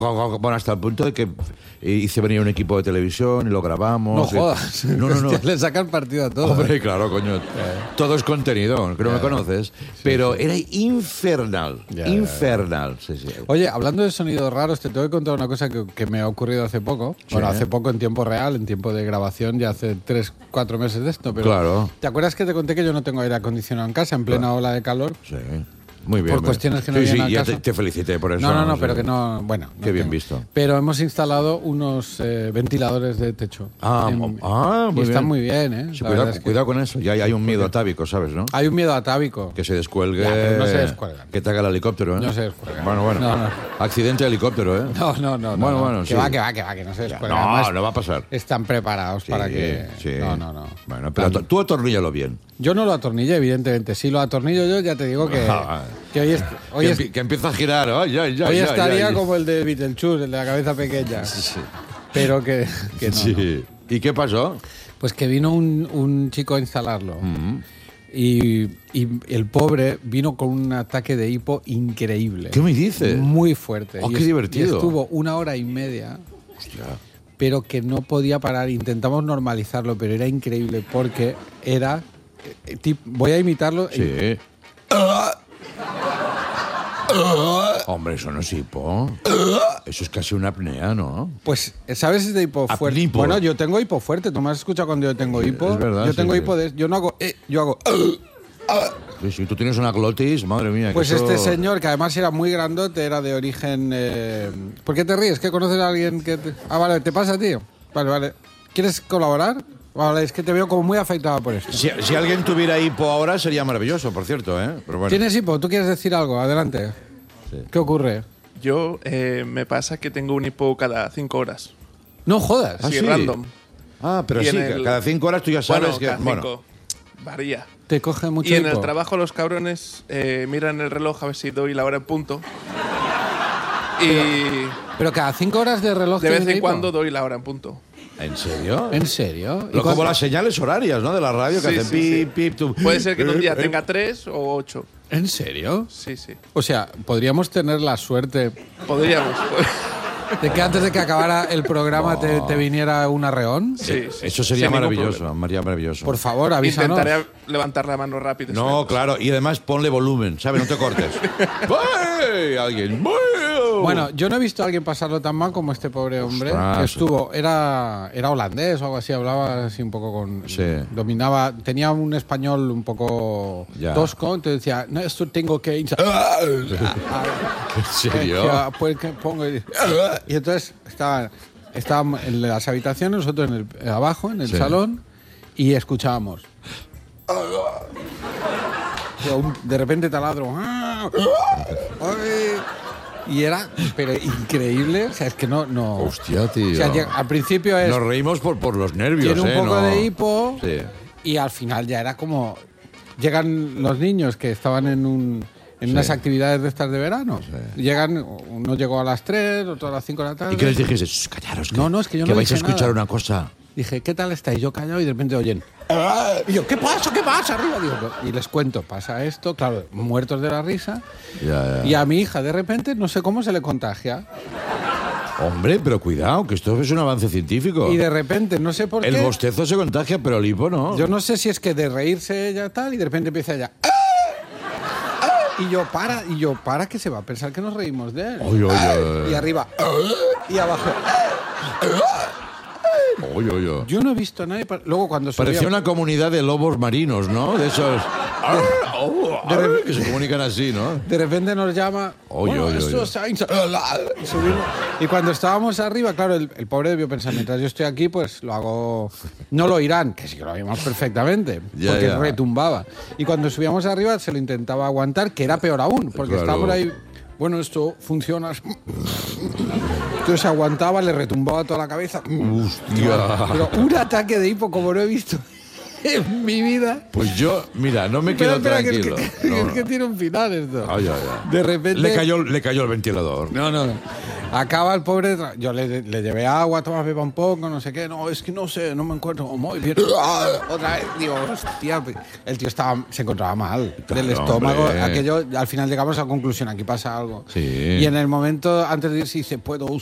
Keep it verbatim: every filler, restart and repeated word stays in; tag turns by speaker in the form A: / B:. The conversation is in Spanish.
A: Bueno, hasta el punto de que hice venir un equipo de televisión y lo grabamos.
B: No jodas.
A: No, no, no.
B: Le sacan partido a todo.
A: Hombre,
B: ¿eh?
A: claro, coño. Todo es contenido, que no me conoces.
B: Sí,
A: pero
B: sí.
A: era infernal.
B: Ya,
A: infernal. Sí, sí.
B: Oye, hablando de sonidos raros, te tengo que contar una cosa que, que me ha ocurrido hace poco.
A: Sí.
B: Bueno, hace poco en tiempo real, en tiempo de grabación, ya hace tres, cuatro meses de esto. Pero
A: Claro.
B: ¿te acuerdas que te conté que yo no tengo aire acondicionado en casa en plena
A: Claro.
B: ola de calor?
A: Sí. Muy bien.
B: Por
A: muy
B: cuestiones que no
A: bien. Sí,
B: vienen
A: sí,
B: al
A: ya te,
B: caso.
A: te felicité por eso.
B: No, no, no,
A: sí.
B: pero que no. Bueno. no
A: Qué bien
B: tengo.
A: visto.
B: Pero hemos instalado unos eh, ventiladores de techo.
A: Ah,
B: En-
A: ah, muy
B: y están
A: bien.
B: muy bien, ¿eh?
A: Sí,
B: La
A: cuidado,
B: verdad es que-
A: cuidado con eso. Ya hay un miedo atávico, ¿sabes, no?
B: Hay un miedo atávico.
A: Que se descuelgue.
B: Ya, pero no se descuelgan.
A: Que te haga el helicóptero, ¿eh?
B: No se descuelgan.
A: Bueno, bueno.
B: No, no.
A: Accidente de helicóptero, ¿eh?
B: No, no, no.
A: Bueno,
B: no,
A: bueno,
B: que
A: sí.
B: va, que va, que va, que no se descuelgan.
A: No,
B: Además,
A: no va a pasar.
B: están preparados para
A: Sí,
B: que.
A: sí.
B: No, no, no.
A: Bueno, pero
B: Tan-
A: tú atorníllalo bien.
B: Yo no lo atornillé, evidentemente. Si lo atornillo yo, ya te digo que, que hoy, est- hoy,
A: que,
B: est-
A: empie- que empieza a girar. Ay, ay, ay,
B: hoy
A: ay,
B: estaría
A: ay.
B: como el de Beetlejuice, el de la cabeza pequeña.
A: Sí.
B: Pero que, que no,
A: Sí.
B: no.
A: ¿Y qué pasó?
B: Pues que vino un, un chico a instalarlo.
A: Mm.
B: Y, y el pobre vino con un ataque de hipo increíble.
A: ¿Qué me dices?
B: Muy fuerte.
A: Oh,
B: Y
A: qué
B: es-
A: divertido.
B: Y estuvo una hora y media,
A: Hostia.
B: pero que no podía parar. Intentamos normalizarlo, pero era increíble porque era... eh, tip- voy a imitarlo.
A: Sí. Hombre, eso no es hipo. Eso es casi una apnea, ¿no?
B: Pues, ¿sabes de hipo fuerte?
A: Apnipo.
B: Bueno, yo tengo hipo fuerte. ¿Tú me has escuchado cuando yo tengo hipo?
A: es verdad,
B: yo
A: sí,
B: tengo
A: sí.
B: hipo de... Yo no hago... eh, yo hago...
A: Sí, sí, tú tienes una glotis, madre mía. que
B: Pues
A: eso-
B: este señor, que además era muy grandote, era de origen... eh, ¿Por qué te ríes? ¿Que conoces a alguien que... te- Ah, vale, ¿te pasa, tío? Vale, vale. ¿Quieres colaborar? Vale, es que te veo como muy afectado por esto.
A: Si, si alguien tuviera hipo ahora sería maravilloso, por cierto, ¿eh? Pero bueno.
B: ¿Tienes hipo? ¿Tú quieres decir algo? Adelante. ¿Qué ocurre?
C: Yo eh, me pasa que tengo un hipo cada cinco horas.
B: No jodas.
A: Ah,
C: Así
A: sí.
C: random.
A: Ah, pero
C: Y
A: sí,
C: en el-
A: cada cinco horas tú ya sabes
C: bueno,
A: que...
C: cada
A: bueno,
C: cinco. Varía.
B: Te coge mucho
C: Y en
B: hipo.
C: el trabajo los cabrones eh, miran el reloj a ver si doy la hora en punto. Y
B: Pero cada cinco horas de reloj
C: de
B: tienes
C: vez en
B: hipo.
C: cuando doy la hora en punto.
A: ¿en serio?
B: ¿En serio? ¿Y
A: Lo- como
B: cuándo-
A: las señales horarias, ¿no? De la radio que
C: Sí,
A: hacen
C: sí, sí.
A: pip, pip, tú...
C: Puede ser que en un día
A: Eh,
C: tenga tres o ocho.
B: ¿En serio?
C: Sí, sí.
B: O sea, podríamos tener la suerte
C: Podríamos.
B: de que antes de que acabara el programa te, te viniera un arreón.
C: Sí, sí,
A: Eso
C: sin
A: sería
C: ningún
A: maravilloso,
C: problema.
A: sería maravilloso.
B: Por favor, avísanos.
C: Intentaré levantar la mano rápido.
A: No,
C: esperemos.
A: claro, y además ponle volumen, ¿sabes? No te cortes. ¡Ay! Alguien. ¡Ay!
B: Bueno, yo no he visto a alguien pasarlo tan mal como este pobre hombre.
A: Ostras.
B: Que estuvo, era, era holandés o algo así, hablaba así un poco con...
A: Sí.
B: Dominaba, tenía un español un poco
A: Ya.
B: tosco, entonces decía, no, esto tengo que...
A: ¿En serio?
B: Ya, pues que pongo y, y entonces estaban estábamos en las habitaciones, nosotros en el, abajo, en el
A: Sí.
B: salón, y escuchábamos. Yo, un- De repente taladro. Y era, pero increíble. O sea, es que no. no
A: Hostia, tío.
B: O sea, llega- al principio es.
A: Nos reímos por, por los nervios,
B: Tiene un
A: ¿eh?
B: poco
A: No.
B: de hipo.
A: Sí.
B: Y al final ya era como. Llegan los niños que estaban en un. En
A: Sí.
B: unas actividades de estas de verano. Llegan, uno llegó a las tres, otro a las cinco de la tarde.
A: ¿Y qué les dijiste? "Shh, callaros, que,
B: No, no, es que yo
A: que
B: no
A: vais a
B: dije
A: escuchar
B: nada.
A: una cosa.
B: Dije, ¿qué tal estáis? Yo callado y de repente oyen. Y yo, ¿qué pasa? ¿Qué pasa? Arriba. Digo, y les cuento, pasa esto, claro, muertos de la risa.
A: Ya, ya.
B: Y a mi hija, de repente, no sé cómo se le contagia.
A: Hombre, pero cuidado, que esto es un avance científico.
B: Y de repente, no sé por
A: El
B: qué.
A: bostezo se contagia, pero el hipo no.
B: Yo no sé si es que de reírse ella tal, y de repente empieza ella. "Ah, ah", Y yo, para, y yo, para, que se va a pensar que nos reímos de él.
A: Oye, oye.
B: Y arriba. "Ah", Y abajo.
A: Oye, oye.
B: Yo no he visto a nadie. pa- Luego, cuando subía.
A: Parecía una comunidad de lobos marinos, ¿no? De esos...
B: De-
A: que se comunican así, ¿no?
B: De repente nos llama.
A: Oye,
B: "Bueno,
A: oye,
B: esto
A: oye.
B: está instalado". Y subimos. Y cuando estábamos arriba, claro, el, el pobre debió pensar, mientras yo estoy aquí, pues lo hago. No lo oirán, que sí que lo oímos perfectamente,
A: Ya,
B: porque
A: ya.
B: retumbaba. Y cuando subíamos arriba, se lo intentaba aguantar, que era peor aún, porque
A: Claro.
B: estábamos ahí. Bueno, esto funciona. Entonces aguantaba, le retumbaba toda la cabeza.
A: Hostia.
B: Pero un ataque de hipo como no he visto en mi vida.
A: Pues yo, mira, no me quedo
B: Espera, espera, que es
A: tranquilo.
B: que,
A: No,
B: es
A: no.
B: que tiene un final esto.
A: Ay, ay, ay.
B: De repente.
A: Le cayó, le cayó el ventilador.
B: No, no, no. Acaba el pobre. tra- Yo le, le llevé agua, toma, beba un poco, no sé qué. No, es que no sé, no me encuentro muy bien. Otra vez, digo, hostia. El tío estaba, se encontraba mal
A: Claro,
B: del estómago.
A: hombre.
B: Aquello, al final llegamos a la conclusión, aquí pasa algo.
A: Sí.
B: Y en el momento, antes de irse, dice, puedo